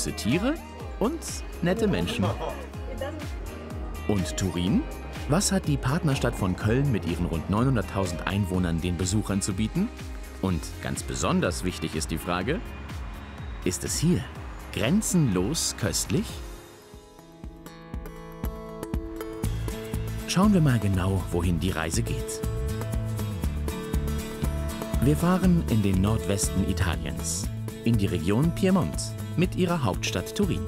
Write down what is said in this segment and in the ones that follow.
süße Tiere und nette Menschen. Und Turin? Was hat die Partnerstadt von Köln mit ihren rund 900.000 Einwohnern den Besuchern zu bieten? Und ganz besonders wichtig ist die Frage, ist es hier grenzenlos köstlich? Schauen wir mal genau, wohin die Reise geht. Wir fahren in den Nordwesten Italiens, in die Region Piemont mit ihrer Hauptstadt Turin.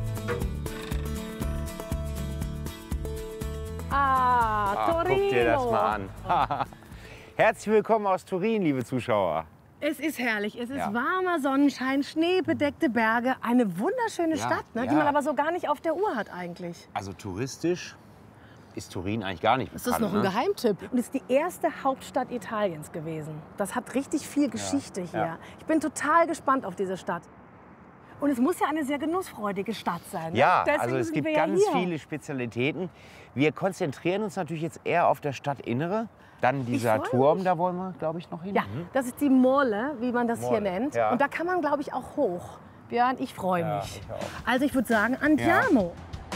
Torino. Guck dir das mal an. Herzlich willkommen aus Turin, liebe Zuschauer. Es ist herrlich. Es ist warmer Sonnenschein, schneebedeckte Berge. Eine wunderschöne Stadt, ne, die man aber so gar nicht auf der Uhr hat eigentlich. Also touristisch ist Turin eigentlich gar nicht bekannt. Das ist noch ein Geheimtipp. Und es ist die erste Hauptstadt Italiens gewesen. Das hat richtig viel Geschichte hier. Ja. Ich bin total gespannt auf diese Stadt. Und es muss ja eine sehr genussfreudige Stadt sein. Ne? Ja, deswegen also es gibt ganz viele Spezialitäten. Wir konzentrieren uns natürlich jetzt eher auf der Stadtinnere. Dann dieser Turm, da wollen wir, glaube ich, noch hin. Ja, das ist die Mole, wie man das hier nennt. Ja. Und da kann man, glaube ich, auch hoch. Björn, ich freue mich. Ich auch. Also ich würde sagen, andiamo.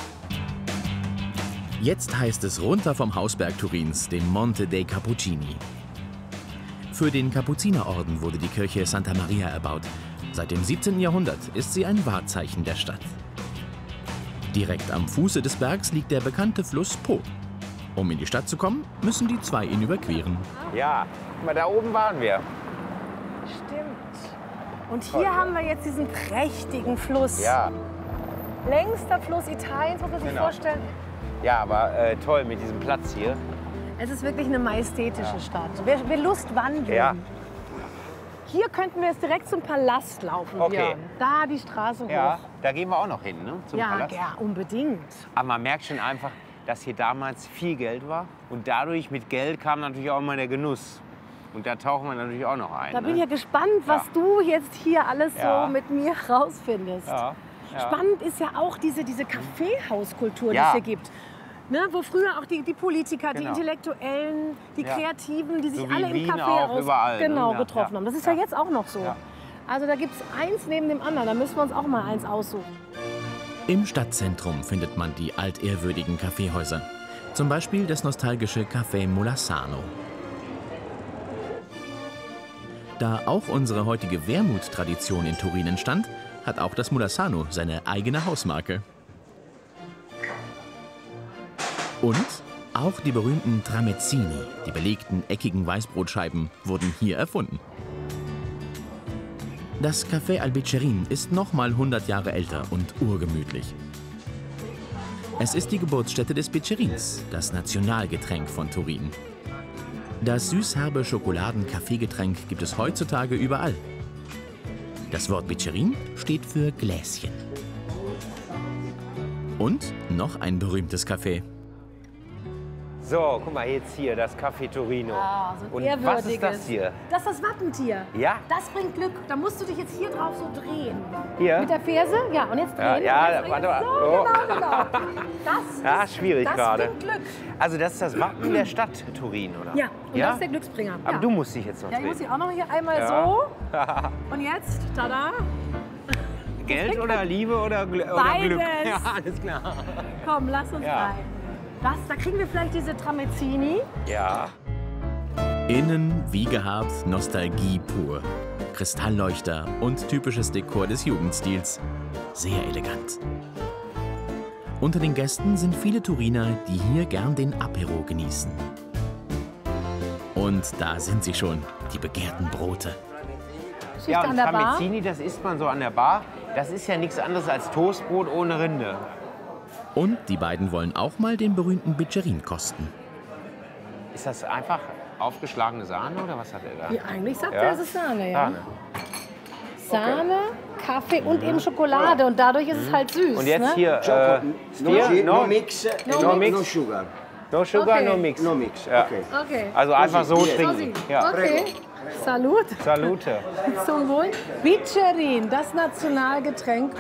Jetzt heißt es runter vom Hausberg Turins, den Monte dei Cappuccini. Für den Kapuzinerorden wurde die Kirche Santa Maria erbaut. Seit dem 17. Jahrhundert ist sie ein Wahrzeichen der Stadt. Direkt am Fuße des Bergs liegt der bekannte Fluss Po. Um in die Stadt zu kommen, müssen die zwei ihn überqueren. Ja, guck mal, da oben waren wir. Stimmt. Und hier haben wir jetzt diesen prächtigen Fluss. Ja. Längster Fluss Italiens, muss man sich vorstellen. Ja, aber toll mit diesem Platz hier. Es ist wirklich eine majestätische Stadt. Wer Lust wandeln. Ja. Hier könnten wir jetzt direkt zum Palast laufen, Björn. Da die Straße hoch. Ja, da gehen wir auch noch hin, ne? Zum Palast. Ja, unbedingt. Aber man merkt schon einfach, dass hier damals viel Geld war. Und dadurch mit Geld kam natürlich auch immer der Genuss. Und da tauchen wir natürlich auch noch ein. Da bin ich ja gespannt, was du jetzt hier alles so mit mir rausfindest. Ja. Spannend ist ja auch diese Kaffeehauskultur, die es hier gibt. Ne, wo früher auch die Politiker, die Intellektuellen, die Kreativen, die sich so alle im Wien Café getroffen haben. Das ist ja jetzt auch noch so. Ja. Also da gibt es eins neben dem anderen, da müssen wir uns auch mal eins aussuchen. Im Stadtzentrum findet man die altehrwürdigen Kaffeehäuser. Zum Beispiel das nostalgische Café Molassano. Da auch unsere heutige Wermut-Tradition in Turin entstand, hat auch das Molassano seine eigene Hausmarke. Und auch die berühmten Tramezzini, die belegten eckigen Weißbrotscheiben, wurden hier erfunden. Das Café Albicerin ist noch mal 100 Jahre älter und urgemütlich. Es ist die Geburtsstätte des Bicerins, das Nationalgetränk von Turin. Das süß-herbe Schokoladen-Kaffeegetränk gibt es heutzutage überall. Das Wort Bicerin steht für Gläschen. Und noch ein berühmtes Café. So, guck mal, jetzt hier, das Café Torino. Ah, so ein und ehrwürdiges. was ist das hier? Das ist das Wappentier. Ja? Das bringt Glück. Da musst du dich jetzt hier drauf so drehen. Hier? Mit der Ferse? Ja, und jetzt drehen. Ja, warte mal. So, genau. Das ist, schwierig gerade. Das bringt Glück. Also das ist das Wappen der Stadt Turin, oder? Ja, und das ist der Glücksbringer. Aber du musst dich jetzt noch drehen. Ja, ich muss dich auch noch hier einmal so. Und jetzt, tada. Geld oder Liebe oder Glück? Beides. Ja, alles klar. Komm, lass uns rein. Da kriegen wir vielleicht diese Tramezzini. Ja. Innen, wie gehabt, Nostalgie pur. Kristallleuchter und typisches Dekor des Jugendstils. Sehr elegant. Unter den Gästen sind viele Turiner, die hier gern den Apero genießen. Und da sind sie schon, die begehrten Brote. Ja, und Tramezzini, das isst man so an der Bar. Das ist ja nichts anderes als Toastbrot ohne Rinde. Und die beiden wollen auch mal den berühmten Bicerin kosten. Ist das einfach aufgeschlagene Sahne oder was hat er da? Ja, eigentlich sagt er, es ist Sahne, ja. Sahne, Kaffee und eben Schokolade und dadurch ist es halt süß. Und jetzt hier, no mix, no sugar. No sugar, no mix. No mix, ja. Okay. Also einfach so trinken. Ja. Okay. Salut. Salute. Zum Wohl. Bicerin, das Nationalgetränk.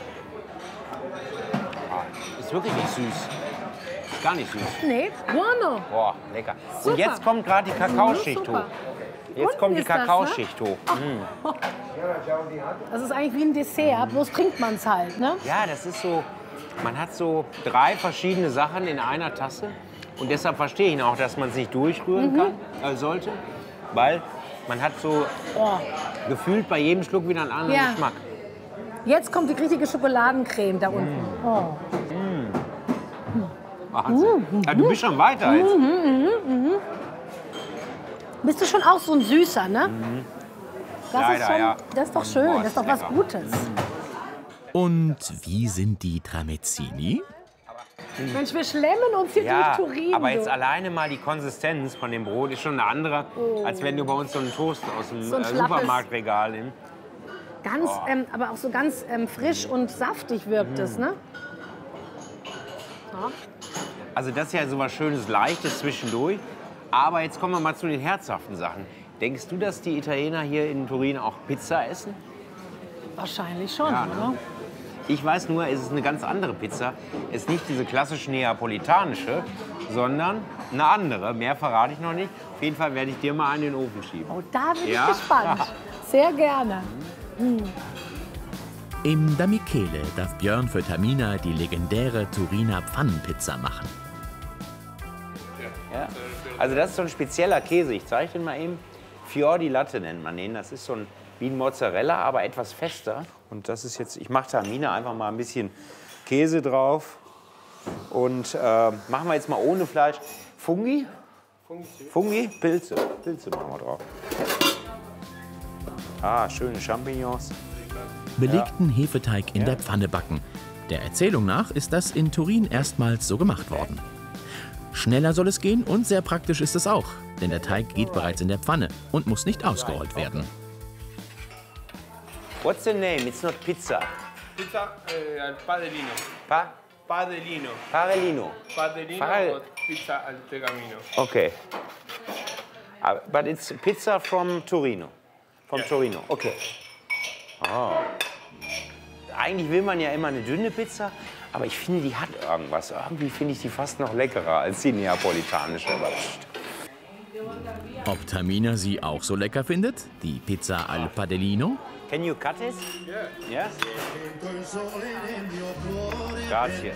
Ist wirklich nicht süß. Gar nicht süß. Nee, buono. Boah, lecker. Super. Und jetzt kommt gerade die Kakaoschicht hoch. Jetzt kommt die ist das, ne? Kakaoschicht hoch. Das ist eigentlich wie ein Dessert, bloß trinkt man es halt, ne? Ja, das ist so, man hat so 3 verschiedene Sachen in einer Tasse. Und deshalb verstehe ich auch, dass man sich durchrühren kann, sollte. Weil man hat so gefühlt bei jedem Schluck wieder einen anderen Geschmack. Jetzt kommt die richtige Schokoladencreme da unten. Oh. Wahnsinn. Ja, du bist schon weiter jetzt. Bist du schon auch so ein Süßer, ne? Das Leider, ist schon, ja. das ist doch schön, Boah, das ist doch was lecker. Gutes. Und wie sind die Tramezzini? Mensch, wir schlemmen uns hier Ja, durch Turin. aber jetzt du. alleine mal die Konsistenz von dem Brot ist schon eine andere, als wenn du bei uns so einen Toast aus dem So ein schlappes- Supermarktregal nimmst. Ganz, aber auch so ganz frisch und saftig wirkt es, ne? Ja. Also das ist ja so was Schönes, Leichtes zwischendurch. Aber jetzt kommen wir mal zu den herzhaften Sachen. Denkst du, dass die Italiener hier in Turin auch Pizza essen? Wahrscheinlich schon, Ja, ne? Ich weiß nur, es ist eine ganz andere Pizza. Es ist nicht diese klassische neapolitanische, sondern eine andere. Mehr verrate ich noch nicht. Auf jeden Fall werde ich dir mal einen in den Ofen schieben. Oh, da bin Ja? ich gespannt. Sehr gerne. Im Da Michele darf Björn für Tamina die legendäre Turiner Pfannenpizza machen. Ja. Also das ist so ein spezieller Käse. Ich zeige den mal eben. Fior di Latte nennt man den. Das ist so ein, wie ein Mozzarella, aber etwas fester. Und das ist jetzt, ich mache Tamina einfach mal ein bisschen Käse drauf. Und machen wir jetzt mal ohne Fleisch. Fungi? Fungi? Pilze. Pilze machen wir drauf. Ah, schöne Champignons. Belegten Hefeteig in der Pfanne backen. Der Erzählung nach ist das in Turin erstmals so gemacht worden. Schneller soll es gehen und sehr praktisch ist es auch, denn der Teig geht bereits in der Pfanne und muss nicht ausgerollt werden. What's the name? It's not pizza. Pizza al padellino. Padellino. Parellino. Padellino Pare- or pizza al tegamino. Okay. But it's pizza from Torino. From Torino. Okay. Oh. Eigentlich will man ja immer eine dünne Pizza, aber ich finde, die hat irgendwas. Irgendwie finde ich die fast noch leckerer als die neapolitanische. Aber Ob Tamina sie auch so lecker findet, die Pizza al Padellino? Can you cut it? Yeah. Grazie.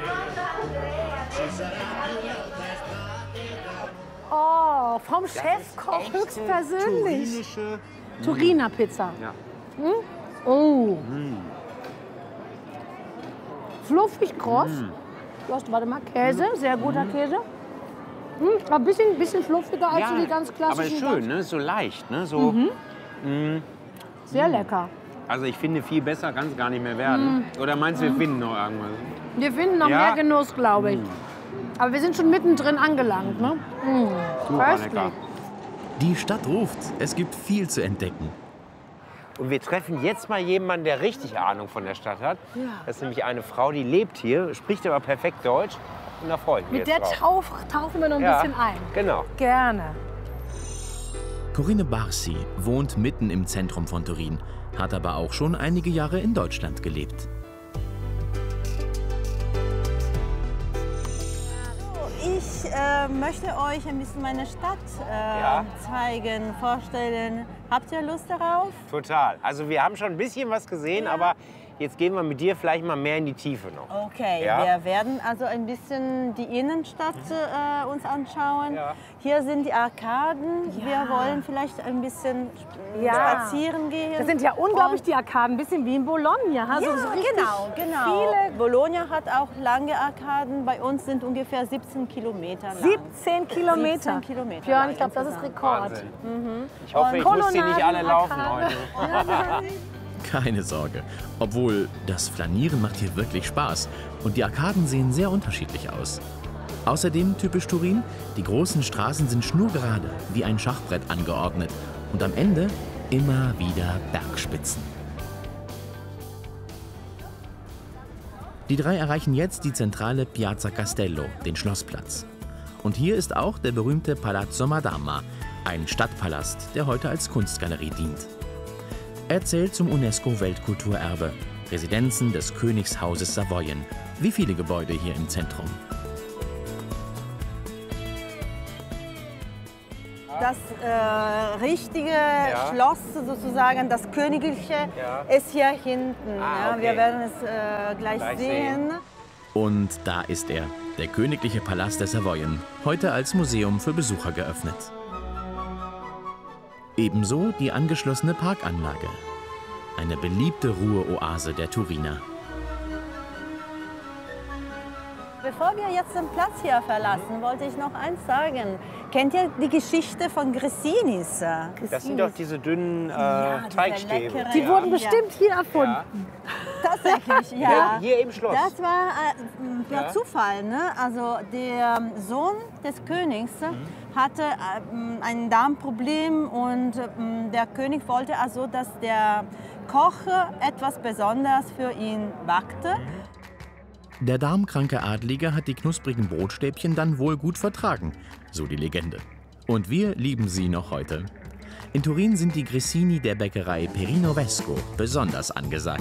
Oh, vom Chefkoch höchstpersönlich. Turiner Pizza. Ja. Oh. Fluffig kross. Du hast, warte mal, Käse, sehr guter Käse. Aber ein bisschen fluffiger als so die ganz klassischen. aber ist schön, ne? So leicht, ne? So, Sehr lecker. Also ich finde, viel besser kann es gar nicht mehr werden. Oder meinst du, wir finden noch irgendwas? Wir finden noch Ja? mehr Genuss, glaube ich. Aber wir sind schon mittendrin angelangt, ne? Super Köstlich. lecker. Die Stadt ruft, es gibt viel zu entdecken. Und wir treffen jetzt mal jemanden, der richtig Ahnung von der Stadt hat. Das ist nämlich eine Frau, die lebt hier, spricht aber perfekt Deutsch. Und da freue ich mich Mit jetzt der drauf. tauchen wir noch ein Ja, bisschen ein. Genau. Gerne. Corinne Barsi wohnt mitten im Zentrum von Turin, hat aber auch schon einige Jahre in Deutschland gelebt. Ich möchte euch ein bisschen meine Stadt Ja. zeigen, vorstellen. Habt ihr Lust darauf? Total. Also wir haben schon ein bisschen was gesehen, aber jetzt gehen wir mit dir vielleicht mal mehr in die Tiefe noch. Okay, Ja. wir werden also ein bisschen die Innenstadt uns anschauen. Ja. Hier sind die Arkaden. Wir wollen vielleicht ein bisschen spazieren gehen. Das sind ja unglaublich die Arkaden, ein bisschen wie in Bologna. Ha? Ja, so richtig genau. Viele, Bologna hat auch lange Arkaden. Bei uns sind ungefähr 17 Kilometer lang. 17 Kilometer. 17 Kilometer Björn, lang ich glaube, das ist insgesamt. Rekord. Wahnsinn. Ich hoffe, ich muss die nicht alle laufen Kolonnaden, heute. Keine Sorge, obwohl das Flanieren macht hier wirklich Spaß und die Arkaden sehen sehr unterschiedlich aus. Außerdem typisch Turin, die großen Straßen sind schnurgerade, wie ein Schachbrett angeordnet und am Ende immer wieder Bergspitzen. Die 3 erreichen jetzt die zentrale Piazza Castello, den Schlossplatz. Und hier ist auch der berühmte Palazzo Madama, ein Stadtpalast, der heute als Kunstgalerie dient. Er zählt zum UNESCO-Weltkulturerbe, Residenzen des Königshauses Savoyen, wie viele Gebäude hier im Zentrum. das richtige Schloss sozusagen, das königliche, ist hier hinten. Okay. Wir werden es gleich sehen. Und da ist er, der königliche Palast der Savoyen, heute als Museum für Besucher geöffnet. Ebenso die angeschlossene Parkanlage, eine beliebte Ruheoase der Turiner. Bevor wir jetzt den Platz hier verlassen, wollte ich noch eins sagen. Kennt ihr die Geschichte von Grissinis? Das sind doch diese dünnen Teigstäbe. Die wurden bestimmt hier erfunden. Tatsächlich, ja. Hier im Schloss. Das war per Zufall. Ne? Also der Sohn des Königs hatte ein Darmproblem und der König wollte also, dass der Koch etwas Besonderes für ihn backte. Der darmkranke Adlige hat die knusprigen Brotstäbchen dann wohl gut vertragen, so die Legende. Und wir lieben sie noch heute. In Turin sind die Grissini der Bäckerei Perino Vesco besonders angesagt.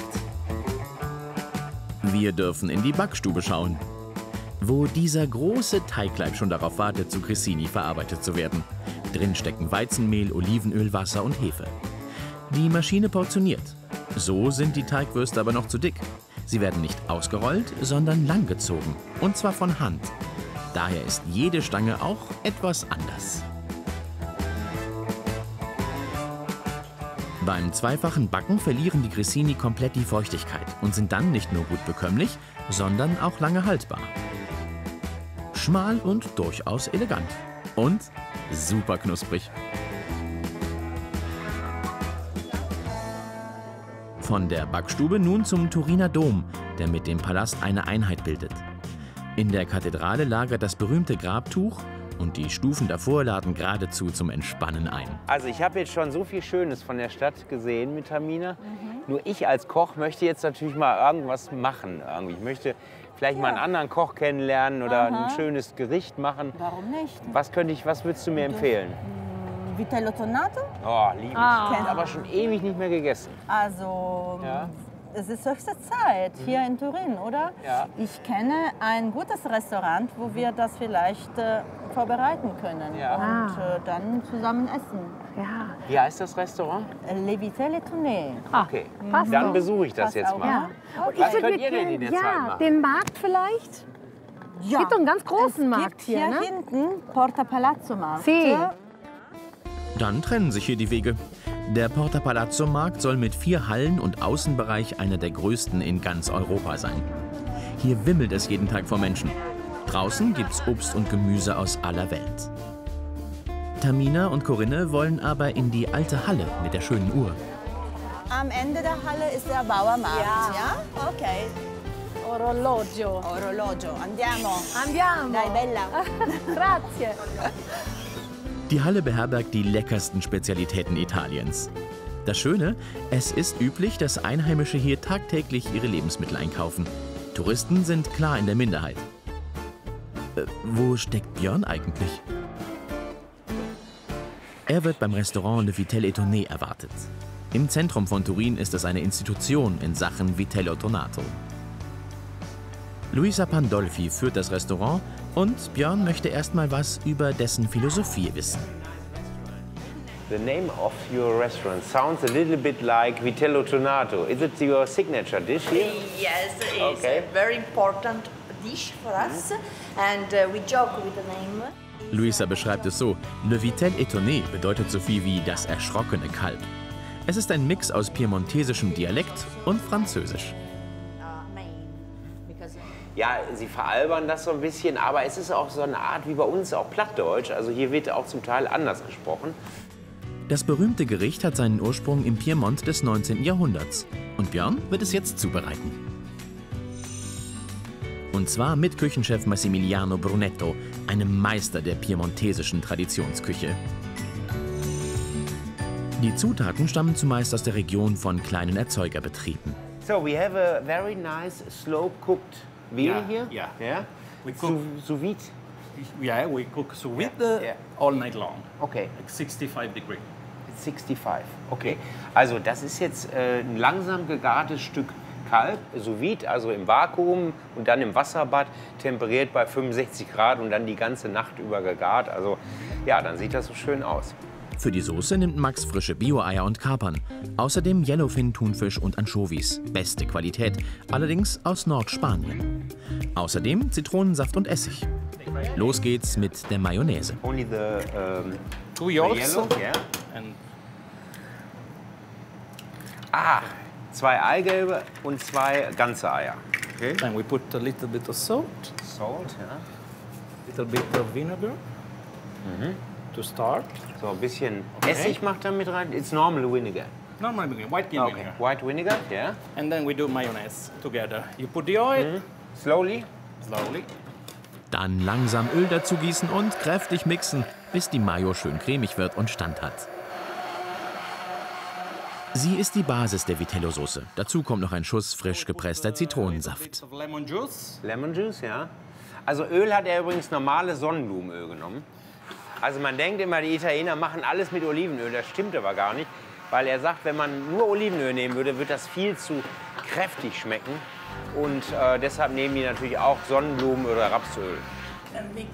Wir dürfen in die Backstube schauen, wo dieser große Teigleib schon darauf wartet, zu Grissini verarbeitet zu werden. Drin stecken Weizenmehl, Olivenöl, Wasser und Hefe. Die Maschine portioniert. So sind die Teigwürste aber noch zu dick. Sie werden nicht ausgerollt, sondern langgezogen. Und zwar von Hand. Daher ist jede Stange auch etwas anders. Beim zweifachen Backen verlieren die Grissini komplett die Feuchtigkeit und sind dann nicht nur gut bekömmlich, sondern auch lange haltbar. Schmal und durchaus elegant. Und super knusprig. Von der Backstube nun zum Turiner Dom, der mit dem Palast eine Einheit bildet. In der Kathedrale lagert das berühmte Grabtuch und die Stufen davor laden geradezu zum Entspannen ein. Also ich habe jetzt schon so viel Schönes von der Stadt gesehen mit Tamina. Nur ich als Koch möchte jetzt natürlich mal irgendwas machen. Irgendwie. Ich möchte vielleicht mal einen anderen Koch kennenlernen oder ein schönes Gericht machen. Warum nicht? Was würdest du mir empfehlen? Vitello Tonato? Oh, liebe ich. Aber schon ewig nicht mehr gegessen. Also, es ist höchste Zeit hier in Turin, oder? Ja. Ich kenne ein gutes Restaurant, wo wir das vielleicht vorbereiten können und dann zusammen essen. Ja. Wie heißt das Restaurant? Le Vitello Tonato. Okay, dann besuche ich das jetzt mal. Ja. Okay. Was könnt ihr denn in der Zeit machen? Den Markt vielleicht? Ja. Es gibt doch einen ganz großen Markt hier, hier, ne? hinten Porta Palazzo Markt. Sí. Dann trennen sich hier die Wege. Der Porta Palazzo Markt soll mit 4 Hallen und Außenbereich einer der größten in ganz Europa sein. Hier wimmelt es jeden Tag vor Menschen. Draußen gibt's Obst und Gemüse aus aller Welt. Tamina und Corinne wollen aber in die alte Halle mit der schönen Uhr. Am Ende der Halle ist der Bauermarkt, ja? Okay. Orologio. Orologio. Andiamo. Andiamo. Dai, bella. Grazie. Die Halle beherbergt die leckersten Spezialitäten Italiens. Das Schöne, es ist üblich, dass Einheimische hier tagtäglich ihre Lebensmittel einkaufen. Touristen sind klar in der Minderheit. Wo steckt Björn eigentlich? Er wird beim Restaurant Le Vitello Tonato erwartet. Im Zentrum von Turin ist es eine Institution in Sachen Vitello Tonato. Luisa Pandolfi führt das Restaurant und Björn möchte erst mal was über dessen Philosophie wissen. The name of your restaurant sounds a little bit like Vitello Tonato. Is it your signature dish here? Yes, it is a very important dish for us, and we joke with the name. Luisa beschreibt es so: Le Vitello Tonato bedeutet so viel wie das erschrockene Kalb. Es ist ein Mix aus piemontesischem Dialekt und Französisch. Ja, sie veralbern das so ein bisschen, aber es ist auch so eine Art wie bei uns, auch Plattdeutsch. Also hier wird auch zum Teil anders gesprochen. Das berühmte Gericht hat seinen Ursprung im Piemont des 19. Jahrhunderts. Und Björn wird es jetzt zubereiten. Und zwar mit Küchenchef Massimiliano Brunetto, einem Meister der piemontesischen Traditionsküche. Die Zutaten stammen zumeist aus der Region von kleinen Erzeugerbetrieben. So, we have a very nice slow-cooked veal here. Yeah. We cook sous vide. Yeah, we cook sous vide all night long. Okay. Like 65 degrees. 65. Okay. Also das ist jetzt ein langsam gegartes Stück Kalb, sous vide, also im Vakuum und dann im Wasserbad, temperiert bei 65 Grad und dann die ganze Nacht über gegart. Also ja, dann sieht das so schön aus. Für die Soße nimmt Max frische Bio-Eier und Kapern. Außerdem Yellowfin-Thunfisch und Anchovies. Beste Qualität, allerdings aus Nordspanien. Außerdem Zitronensaft und Essig. Los geht's mit der Mayonnaise. Only the, 2 yolks. yellow, yeah. And 2 Eigelbe und 2 ganze Eier. Okay. then we put a little bit of salt, Salt, ja. little bit of vinegar to start. So ein bisschen Essig macht er mit rein. It's normal vinegar. Normal vinegar, white Okay. vinegar. White vinegar, yeah. And then we do mayonnaise together. You put the oil Slowly. slowly. Dann langsam Öl dazugießen und kräftig mixen, bis die Mayo schön cremig wird und Stand hat. Sie ist die Basis der Vitello-Soße. Dazu kommt noch ein Schuss frisch gepresster Zitronensaft. Bit of lemon juice. Lemon Juice, ja. Also Öl hat er übrigens normales Sonnenblumenöl genommen. Also man denkt immer, die Italiener machen alles mit Olivenöl. Das stimmt aber gar nicht. Weil er sagt, wenn man nur Olivenöl nehmen würde, wird das viel zu kräftig schmecken. Und deshalb nehmen die natürlich auch Sonnenblumen- oder Rapsöl. And mix.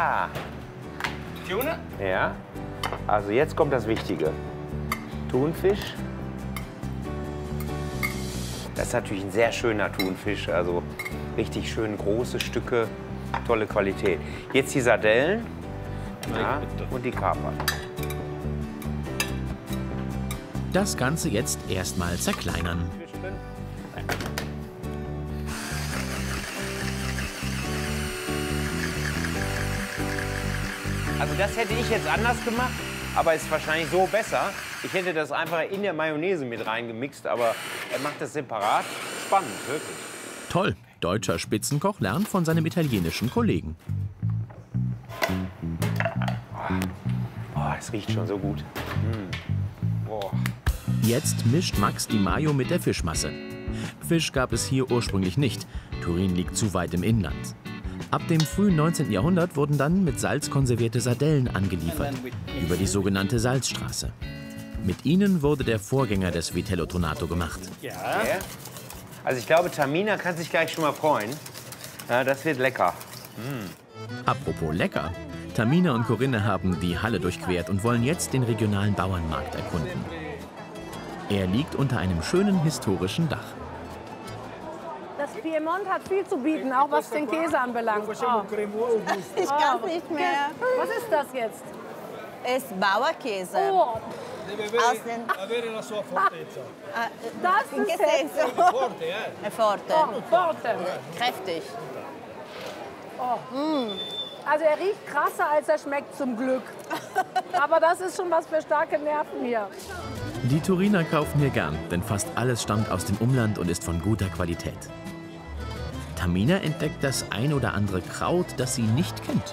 Tuna? Ja. Also jetzt kommt das Wichtige. Thunfisch. Das ist natürlich ein sehr schöner Thunfisch. Also richtig schön große Stücke, tolle Qualität. Jetzt die Sardellen und die Kapern. Das Ganze jetzt erstmal zerkleinern. Also das hätte ich jetzt anders gemacht, aber ist wahrscheinlich so besser. Ich hätte das einfach in der Mayonnaise mit reingemixt, aber er macht das separat. Spannend, wirklich. Toll, deutscher Spitzenkoch lernt von seinem italienischen Kollegen. Oh, es riecht schon so gut. Boah. Jetzt mischt Max die Mayo mit der Fischmasse. Fisch gab es hier ursprünglich nicht. Turin liegt zu weit im Inland. Ab dem frühen 19. Jahrhundert wurden dann mit Salz konservierte Sardellen angeliefert, über die sogenannte Salzstraße. Mit ihnen wurde der Vorgänger des Vitello Tonato gemacht. Yeah. Ja. Also ich glaube, Tamina kann sich gleich schon mal freuen. Ja, das wird lecker. Apropos lecker. Tamina und Corinne haben die Halle durchquert und wollen jetzt den regionalen Bauernmarkt erkunden. Er liegt unter einem schönen historischen Dach. Das Piemont hat viel zu bieten, auch was den Käse anbelangt. Oh. Ich kann nicht mehr. Was ist das jetzt? Ist Bauerkäse. Oh, Aus den das in ist che senso? Forte. Oh, Forte. Kräftig. Also er riecht krasser, als er schmeckt, zum Glück. Aber das ist schon was für starke Nerven hier. Die Turiner kaufen hier gern, denn fast alles stammt aus dem Umland und ist von guter Qualität. Tamina entdeckt das ein oder andere Kraut, das sie nicht kennt.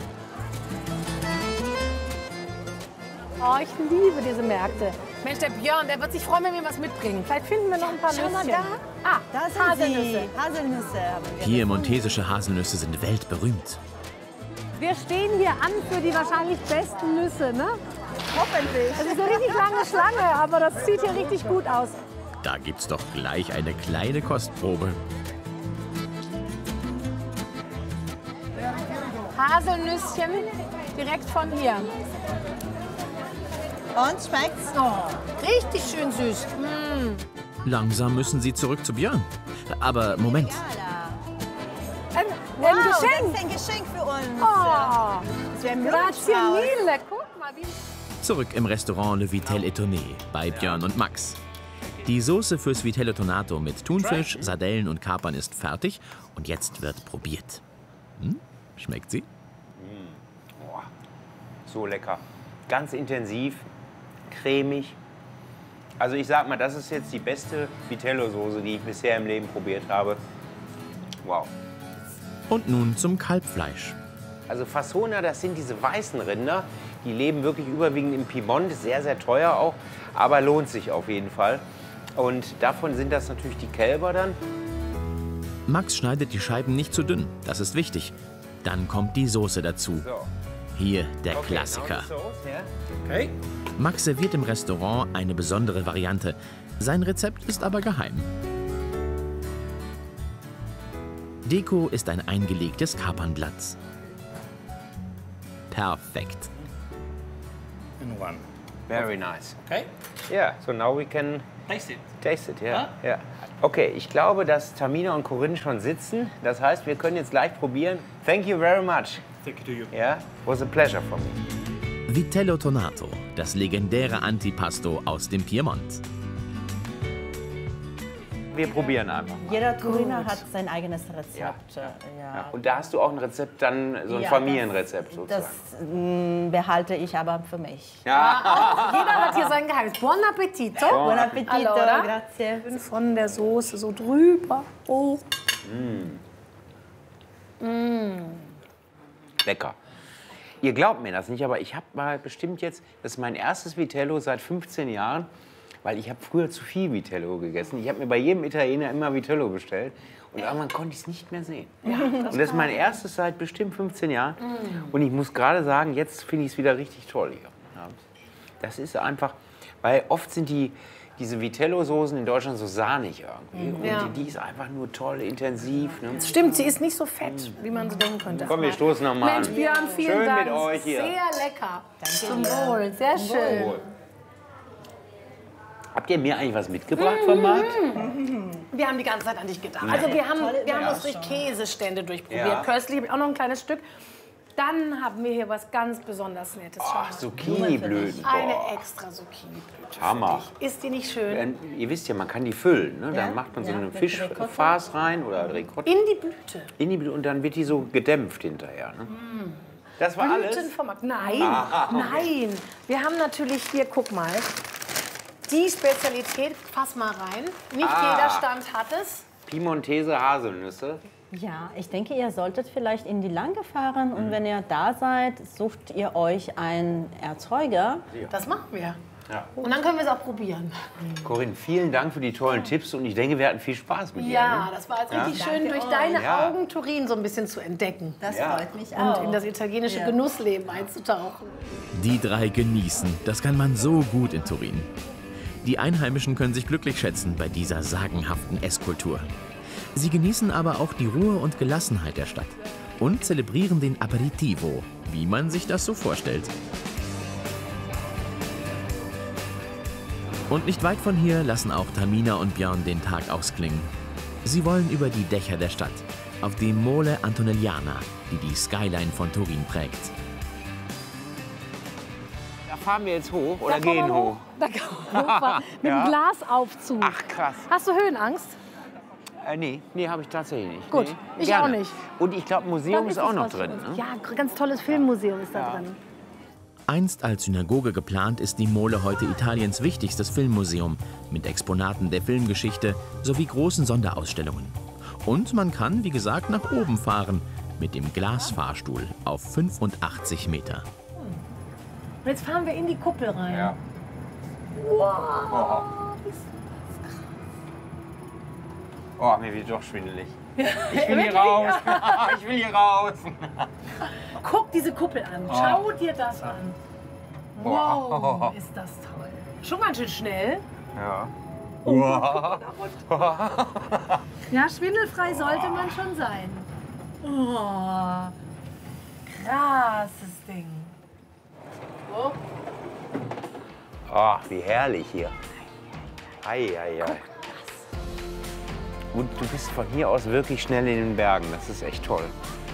Oh, ich liebe diese Märkte. Mensch, der Björn, der wird sich freuen, wenn wir was mitbringen. Vielleicht finden wir noch ein paar Schau mal Nüsschen. da. Ah, Da sind Haselnüsse. sie. Haselnüsse haben wir. Hier montesische Haselnüsse sind weltberühmt. Wir stehen hier an für die wahrscheinlich besten Nüsse, ne? Hoffentlich. Es ist eine richtig lange Schlange, aber das sieht hier richtig gut aus. Da gibt's doch gleich eine kleine Kostprobe. Haselnüsschen direkt von hier. Und schmeckt's? Oh, richtig schön süß. Langsam müssen sie zurück zu Björn. Aber Moment, Ein Wow, Geschenk. das ist ein Geschenk für uns. Oh, Das wäre grazie mille. Guck mal, wie... zurück im Restaurant Le Vitel Étonné bei Björn und Max. Die Soße fürs Vitello Tonato mit Thunfisch, Sardellen und Kapern ist fertig und jetzt wird probiert. Schmeckt sie? Boah, so lecker. Ganz intensiv, cremig. Also ich sag mal, das ist jetzt die beste Vitello-Soße, die ich bisher im Leben probiert habe. Wow. Und nun zum Kalbfleisch. Also Fassona, das sind diese weißen Rinder. Die leben wirklich überwiegend im Piemont, sehr, sehr teuer auch, aber lohnt sich auf jeden Fall. Und davon sind das natürlich die Kälber dann. Max schneidet die Scheiben nicht zu dünn, das ist wichtig. Dann kommt die Soße dazu. So. Hier der Klassiker. Okay. Max serviert im Restaurant eine besondere Variante. Sein Rezept ist aber geheim. Deko ist ein eingelegtes Kapernblatt. Perfekt. And one. Very nice. Okay? Yeah, so now we can Taste it. taste it, yeah. Yeah. Okay, ich glaube, dass Tamina und Corinne schon sitzen. Das heißt, wir können jetzt gleich probieren. Thank you very much. Thank you to you. Yeah, was a pleasure for me. Vitello Tonato, das legendäre Antipasto aus dem Piemont. Wir probieren einfach. Jeder Turiner hat sein eigenes Rezept. Ja. Und da hast du auch ein Rezept, dann so ein Familienrezept sozusagen. Das behalte ich aber für mich. Jeder hat hier sein Geheimnis. Buon appetito. Buon appetito, Allora. grazie. Von der Soße so drüber. Oh. Lecker. Ihr glaubt mir das nicht, aber ich habe mal bestimmt jetzt, das ist mein erstes Vitello seit 15 Jahren, weil ich habe früher zu viel Vitello gegessen. Ich habe mir bei jedem Italiener immer Vitello bestellt und irgendwann konnte ich es nicht mehr sehen. Und das ist mein erstes seit bestimmt 15 Jahren. Und ich muss gerade sagen, jetzt finde ich es wieder richtig toll hier. Das ist einfach, weil oft sind diese Vitello-Soßen in Deutschland so sahnig irgendwie. Und die ist einfach nur toll, intensiv. Ne? Das stimmt, sie ist nicht so fett, wie man so denken könnte. Komm, wir stoßen noch mal Mensch, an. Björn, vielen Schön Dank. mit euch hier. Sehr lecker. Zum Wohl, sehr schön. Wohl. Habt ihr mir eigentlich was mitgebracht vom Markt? Wir haben die ganze Zeit an dich gedacht. Also wir haben uns durch Käsestände durchprobiert. Ja. Köstlich, habe ich auch noch ein kleines Stück. Dann haben wir hier was ganz besonders Nettes. Ach, Zucchini-Blüten. Eine extra Zucchini-Blüte. Hammer. Ist die nicht schön? Ihr wisst ja, man kann die füllen. Ne? Dann macht man so eine Fischfarce rein oder Ricotta. In die Blüte. In die Blüte und dann wird die so gedämpft hinterher. Ne? Das war alles? Blütenvermarkt. Nein, nein. Wir haben natürlich hier, guck mal, die Spezialität, fass mal rein. Nicht jeder Stand hat es. Piemontese Haselnüsse. Ja, ich denke, ihr solltet vielleicht in die Lange fahren und wenn ihr da seid, sucht ihr euch einen Erzeuger. Das machen wir. Ja. Und dann können wir es auch probieren. Corinne, vielen Dank für die tollen Tipps und ich denke, wir hatten viel Spaß mit dir. Ja, Ne? das war jetzt richtig schön, durch deine Augen Turin so ein bisschen zu entdecken. Das freut mich auch. Und in das italienische Genussleben einzutauchen. Die drei genießen, das kann man so gut in Turin. Die Einheimischen können sich glücklich schätzen bei dieser sagenhaften Esskultur. Sie genießen aber auch die Ruhe und Gelassenheit der Stadt und zelebrieren den Aperitivo, wie man sich das so vorstellt. Und nicht weit von hier lassen auch Tamina und Björn den Tag ausklingen. Sie wollen über die Dächer der Stadt, auf dem Mole Antonelliana, die Skyline von Turin prägt. Da fahren wir jetzt hoch oder gehen hoch? Da kann man hochfahren. Mit dem Glasaufzug. Ach, krass. Hast du Höhenangst? Nee, habe ich tatsächlich nicht. Gut, nee. ich Gerne. auch nicht. Und ich glaube, Museum ist auch noch drin. Ne? Ja, ganz tolles Filmmuseum ist da drin. Einst als Synagoge geplant, ist die Mole heute Italiens wichtigstes Filmmuseum mit Exponaten der Filmgeschichte sowie großen Sonderausstellungen. Und man kann, wie gesagt, nach oben fahren mit dem Glasfahrstuhl auf 85 Meter. Und jetzt fahren wir in die Kuppel rein. Ja. Wow. Oh, mir wird doch schwindelig. Ich will hier raus. Ich will hier raus. Guck diese Kuppel an. Schau dir das an. Wow, ist das toll. Schon ganz schön schnell. Ja. Ja, schwindelfrei sollte man schon sein. Oh, krasses Ding. Oh. Ach, wie herrlich hier. Ei, ei, ei. Und du bist von hier aus wirklich schnell in den Bergen. Das ist echt toll.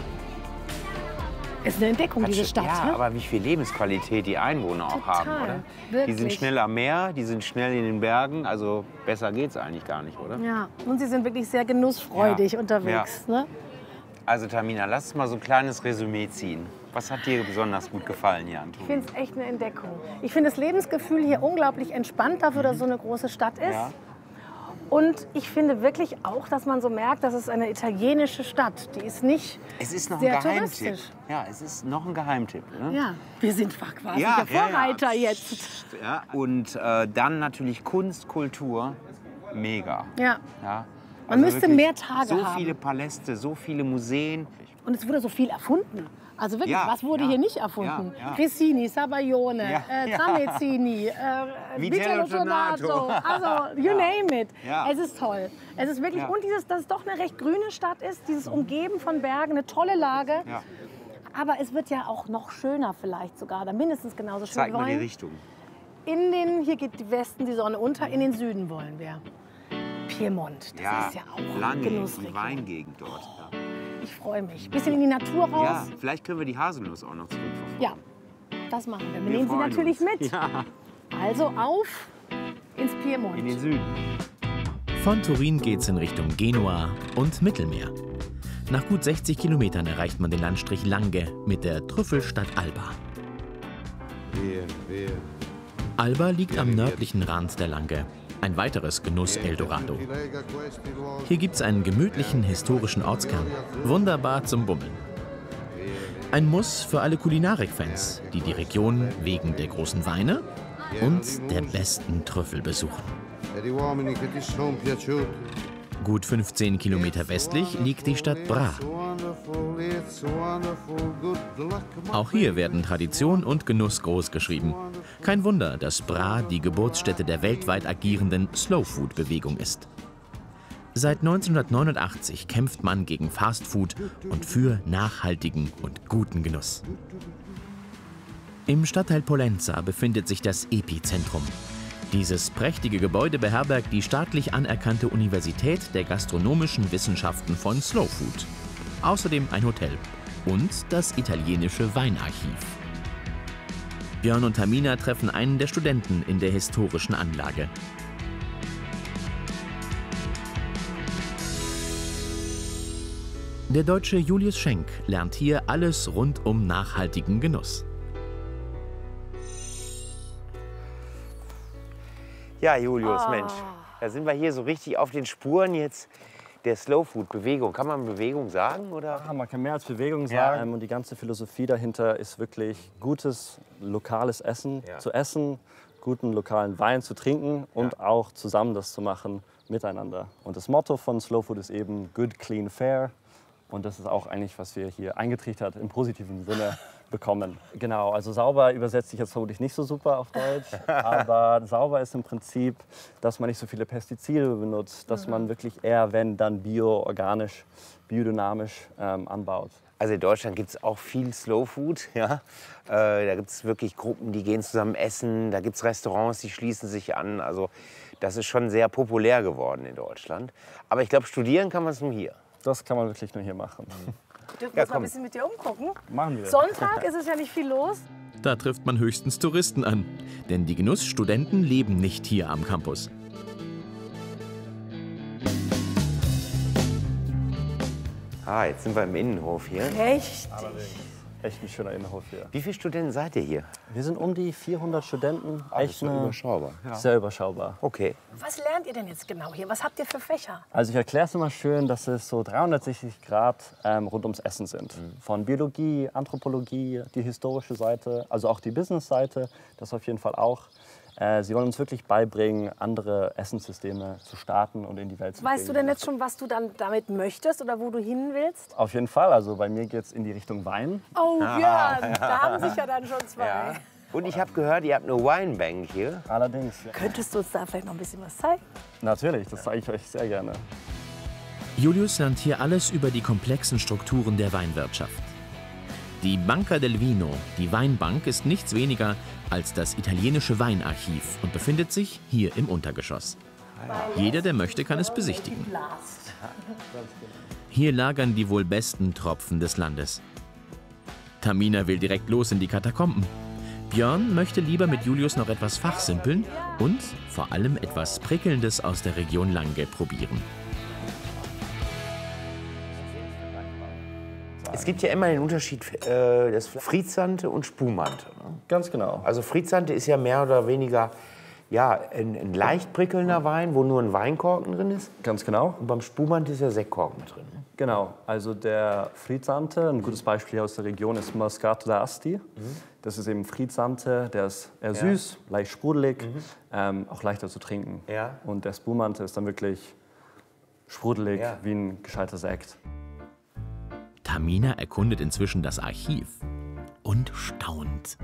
Ist eine Entdeckung, diese Stadt. Ja, ne? aber wie viel Lebensqualität die Einwohner auch haben, oder? Wirklich. Die sind schnell am Meer, die sind schnell in den Bergen. Also besser geht's eigentlich gar nicht, oder? Ja, und sie sind wirklich sehr genussfreudig unterwegs. Ja. Ne? Also Tamina, lass uns mal so ein kleines Resümee ziehen. Was hat dir besonders gut gefallen hier an Ich Turin? finde es echt eine Entdeckung. Ich finde das Lebensgefühl hier unglaublich entspannt dafür, dass es so eine große Stadt ist. Ja. Und ich finde wirklich auch, dass man so merkt, dass es eine italienische Stadt. Die ist nicht Es ist noch ein sehr Geheimtipp. touristisch. Ja, es ist noch ein Geheimtipp. Ne? Ja, wir sind quasi Ja, der Vorreiter jetzt. Ja. Und dann natürlich Kunst, Kultur, mega. Ja. Ja. Man müsste wirklich mehr Tage so haben. viele Paläste, so viele Museen. Und es wurde so viel erfunden. Also wirklich, was wurde hier nicht erfunden? Cressini, Sabaglione, Tramezzini, Vitello Donato, also you name it. Es ist toll. Es ist wirklich, und dass es doch eine recht grüne Stadt ist, dieses Umgeben von Bergen, eine tolle Lage. Aber es wird ja auch noch schöner vielleicht sogar, oder mindestens genauso schön. Zeig mal die Richtung. Hier geht die Westen die Sonne unter, in den Süden wollen wir. Piemont, das ist ja auch lange Genussregion. die Weingegend dort. Ich freue mich. Bisschen in die Natur raus. Ja, vielleicht können wir die Haselnuss auch noch zurückverfolgen. Ja, das machen wir. Wir nehmen sie natürlich mit. Ja. Also auf ins Piemont. In den Süden. Von Turin geht's in Richtung Genua und Mittelmeer. Nach gut 60 Kilometern erreicht man den Landstrich Langhe mit der Trüffelstadt Alba. Alba liegt am nördlichen Rand der Langhe. Ein weiteres Genuss-Eldorado. Hier gibt's einen gemütlichen historischen Ortskern. Wunderbar zum Bummeln. Ein Muss für alle Kulinarik-Fans, die die Region wegen der großen Weine und der besten Trüffel besuchen. Gut 15 Kilometer westlich liegt die Stadt Bra. Auch hier werden Tradition und Genuss großgeschrieben. Kein Wunder, dass Bra die Geburtsstätte der weltweit agierenden Slow-Food-Bewegung ist. Seit 1989 kämpft man gegen Fastfood und für nachhaltigen und guten Genuss. Im Stadtteil Pollenza befindet sich das Epizentrum. Dieses prächtige Gebäude beherbergt die staatlich anerkannte Universität der gastronomischen Wissenschaften von Slow Food. Außerdem ein Hotel und das italienische Weinarchiv. Björn und Tamina treffen einen der Studenten in der historischen Anlage. Der Deutsche Julius Schenk lernt hier alles rund um nachhaltigen Genuss. Ja, Julius, Mensch, da sind wir hier so richtig auf den Spuren jetzt der Slow-Food-Bewegung. Kann man Bewegung sagen? Oder? Ja, man kann mehr als Bewegung sagen. Und die ganze Philosophie dahinter ist wirklich gutes, lokales Essen zu essen, guten lokalen Wein zu trinken und auch zusammen das zu machen miteinander. Und das Motto von Slow Food ist eben Good, Clean, Fair. Und das ist auch eigentlich, was wir hier eingetrichtert im positiven Sinne bekommen. Genau, also sauber übersetzt sich jetzt vermutlich nicht so super auf Deutsch, aber sauber ist im Prinzip, dass man nicht so viele Pestizide benutzt, dass man wirklich eher, wenn, dann bio, organisch, biodynamisch anbaut. Also in Deutschland gibt es auch viel Slow Food. Ja? Da gibt es wirklich Gruppen, die gehen zusammen essen. Da gibt es Restaurants, die schließen sich an. Also das ist schon sehr populär geworden in Deutschland. Aber ich glaube, studieren kann man es nur hier. Das kann man wirklich nur hier machen. Dürfen wir uns mal ein bisschen mit dir umgucken? Machen wir. Sonntag ist es ja nicht viel los. Da trifft man höchstens Touristen an. Denn die Genussstudenten leben nicht hier am Campus. Jetzt sind wir im Innenhof hier. Richtig. Echt ein schöner Innenhof hier. Wie viele Studenten seid ihr hier? Wir sind um die 400 Studenten. Echt überschaubar. Sehr überschaubar. Okay. Was lernt ihr denn jetzt genau hier? Was habt ihr für Fächer? Also ich erkläre es immer schön, dass es so 360 Grad rund ums Essen sind. Von Biologie, Anthropologie, die historische Seite, also auch die Business-Seite, das auf jeden Fall auch. Sie wollen uns wirklich beibringen, andere Essenssysteme zu starten und in die Welt zu bringen. Weißt du denn jetzt schon, was du dann damit möchtest oder wo du hin willst? Auf jeden Fall. Also bei mir geht es in die Richtung Wein. Oh ja, da haben sich ja dann schon zwei. Ja. Und ich habe gehört, ihr habt eine Winebank hier. Allerdings. Ja. Könntest du uns da vielleicht noch ein bisschen was zeigen? Natürlich, das zeige ich euch sehr gerne. Julius lernt hier alles über die komplexen Strukturen der Weinwirtschaft. Die Banca del Vino, die Weinbank, ist nichts weniger als das italienische Weinarchiv und befindet sich hier im Untergeschoss. Jeder, der möchte, kann es besichtigen. Hier lagern die wohl besten Tropfen des Landes. Tamina will direkt los in die Katakomben. Björn möchte lieber mit Julius noch etwas fachsimpeln und vor allem etwas Prickelndes aus der Region Langhe probieren. Es gibt ja immer den Unterschied, das Frizzante und Spumante. Ne? Ganz genau. Also Frizzante ist ja mehr oder weniger ein leicht prickelnder Wein, wo nur ein Weinkorken drin ist. Ganz genau. Und beim Spumante ist ja Sektkorken drin. Genau, also der Frizzante, ein gutes Beispiel aus der Region ist Moscato d'Asti. Das ist eben Frizzante, der ist eher süß, leicht sprudelig, auch leichter zu trinken. Ja. Und der Spumante ist dann wirklich sprudelig wie ein gescheiter Sekt. Tamina erkundet inzwischen das Archiv und staunt.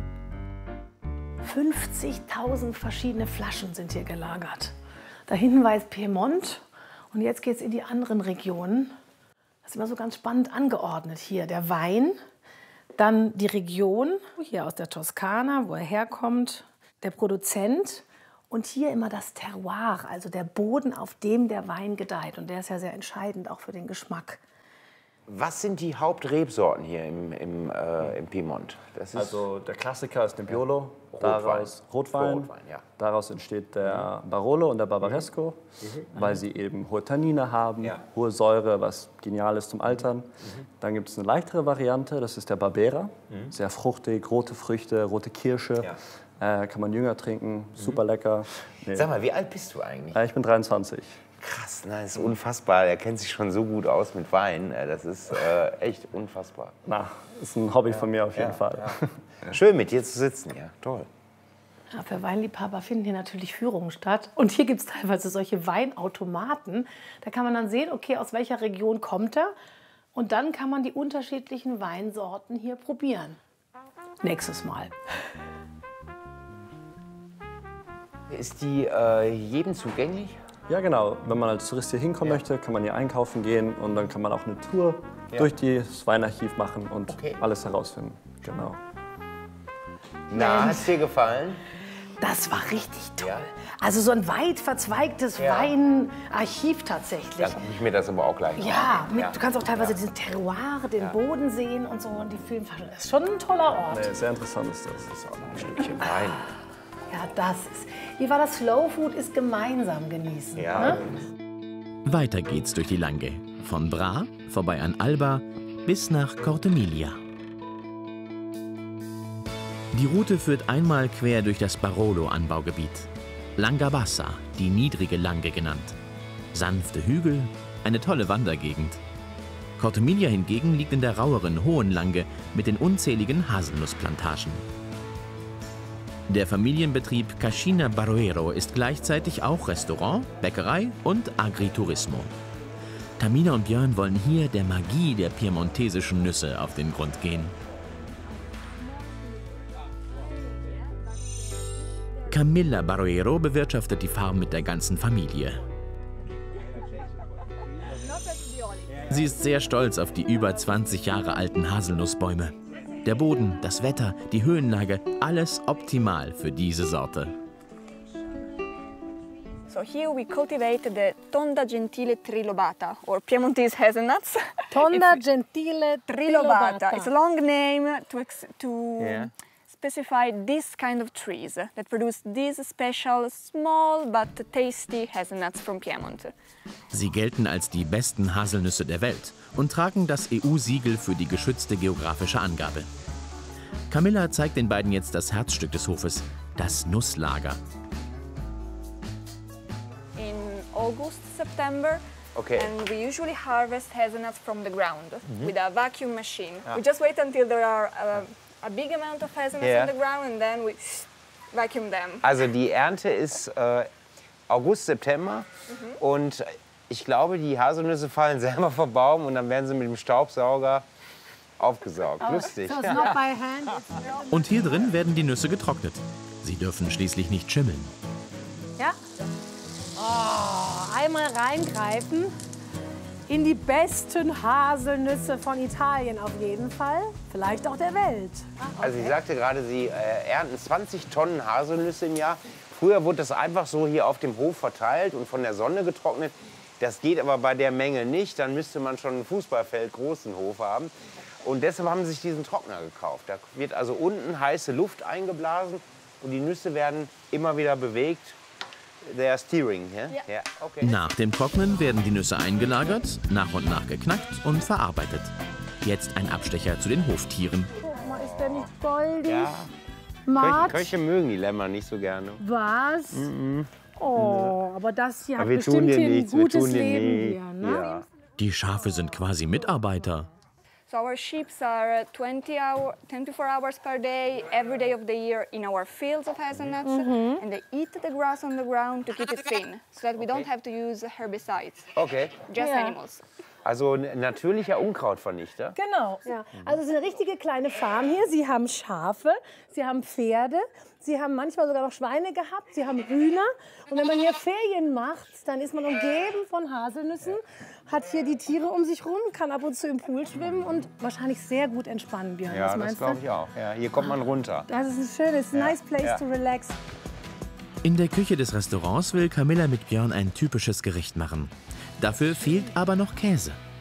50.000 verschiedene Flaschen sind hier gelagert. Da hinten war jetzt Piemont und jetzt geht es in die anderen Regionen. Das ist immer so ganz spannend angeordnet. Hier der Wein, dann die Region, hier aus der Toskana, wo er herkommt, der Produzent und hier immer das Terroir, also der Boden, auf dem der Wein gedeiht. Und der ist ja sehr entscheidend auch für den Geschmack. Was sind die Hauptrebsorten hier im Piemont? Das ist also der Klassiker ist Nebbiolo, daraus Rotwein. Ja. Daraus entsteht der Barolo und der Barbaresco, weil sie eben hohe Tannine haben, hohe Säure, was genial ist zum Altern. Dann gibt es eine leichtere Variante, das ist der Barbera, sehr fruchtig, rote Früchte, rote Kirsche. Kann man jünger trinken, super lecker. Nee. Sag mal, wie alt bist du eigentlich? Ich bin 23. Krass, das ist unfassbar. Er kennt sich schon so gut aus mit Wein. Das ist echt unfassbar. Na, ist ein Hobby von mir auf jeden Fall. Ja. Schön, mit dir zu sitzen, ja, toll. Ja, für Weinliebhaber finden hier natürlich Führungen statt. Und hier gibt es teilweise solche Weinautomaten. Da kann man dann sehen, okay, aus welcher Region kommt er. Und dann kann man die unterschiedlichen Weinsorten hier probieren. Nächstes Mal. Ist die jedem zugänglich? Ja, genau. Wenn man als Tourist hier hinkommen möchte, kann man hier einkaufen gehen und dann kann man auch eine Tour durch das Weinarchiv machen und alles herausfinden. Genau. Na, hat es dir gefallen? Das war richtig toll. Ja. Also so ein weit verzweigtes Weinarchiv tatsächlich. Dann gucke ich mir das aber auch gleich an. Ja, du kannst auch teilweise diesen Terroir, den Boden sehen und so. Und die Filmflasche. Das ist schon ein toller Ort. Nee, sehr interessant ist das. Das ist auch noch ein Stückchen Wein. Ja, das ist. Hier war das Slow Food ist gemeinsam genießen. Ja. Ne? Weiter geht's durch die Lange. Von Bra, vorbei an Alba, bis nach Cortemiglia. Die Route führt einmal quer durch das Barolo-Anbaugebiet. Langabassa, die niedrige Lange genannt. Sanfte Hügel, eine tolle Wandergegend. Cortemiglia hingegen liegt in der raueren Hohen Lange mit den unzähligen Haselnussplantagen. Der Familienbetrieb Cascina Baroero ist gleichzeitig auch Restaurant, Bäckerei und Agriturismo. Tamina und Björn wollen hier der Magie der piemontesischen Nüsse auf den Grund gehen. Camilla Baroero bewirtschaftet die Farm mit der ganzen Familie. Sie ist sehr stolz auf die über 20 Jahre alten Haselnussbäume. Der Boden, das Wetter, die Höhenlage, alles optimal für diese Sorte. So here we cultivate the Tonda Gentile Trilobata, or Piemontese hazelnuts. Tonda Gentile Trilobata. It's a long name to specify this kind of trees that produce these special, small but tasty hazelnuts from Piemont. Sie gelten als die besten Haselnüsse der Welt und tragen das EU-Siegel für die geschützte geografische Angabe. Camilla zeigt den beiden jetzt das Herzstück des Hofes, das Nusslager. In August, September, and we usually harvest hazelnuts from the ground with a vacuum machine. We just wait until there are a big amount of hazelnuts on the ground and then we vacuum them. Also die Ernte ist August, September und ich glaube, die Haselnüsse fallen selber vom Baum und dann werden sie mit dem Staubsauger aufgesaugt. Lustig. Und hier drin werden die Nüsse getrocknet. Sie dürfen schließlich nicht schimmeln. Ja? Oh, einmal reingreifen in die besten Haselnüsse von Italien auf jeden Fall. Vielleicht auch der Welt. Also sie sagte gerade, sie ernten 20 Tonnen Haselnüsse im Jahr. Früher wurde das einfach so hier auf dem Hof verteilt und von der Sonne getrocknet. Das geht aber bei der Menge nicht. Dann müsste man schon einen Fußballfeld großen Hof haben. Und deshalb haben sie sich diesen Trockner gekauft. Da wird also unten heiße Luft eingeblasen und die Nüsse werden immer wieder bewegt. They are steering, yeah? Okay. Nach dem Trocknen werden die Nüsse eingelagert, nach und nach geknackt und verarbeitet. Jetzt ein Abstecher zu den Hoftieren. Guck mal, ist der nicht goldig? Ja. Köche mögen die Lämmer nicht so gerne. Was? Oh, aber das hier hat bestimmt hier ein gutes Leben hier, ne? Ja. Die Schafe sind quasi Mitarbeiter. So our sheep are 24 hours per day, every day of the year in our fields of hazelnuts, and they eat the grass on the ground to keep it thin, so that we don't have to use herbicides. Okay. Just animals. Also ein natürlicher Unkrautvernichter. Genau. Ja. Also es ist eine richtige kleine Farm hier. Sie haben Schafe, Sie haben Pferde, Sie haben manchmal sogar noch Schweine gehabt, Sie haben Hühner. Und wenn man hier Ferien macht, dann ist man umgeben von Haselnüssen, hat hier die Tiere um sich rum, kann ab und zu im Pool schwimmen und wahrscheinlich sehr gut entspannen, Björn. Ja, das glaube ich auch. Ja, hier kommt man runter. Das ist ein schönes, nice place to relax. In der Küche des Restaurants will Camilla mit Björn ein typisches Gericht machen. Dafür fehlt aber noch Käse.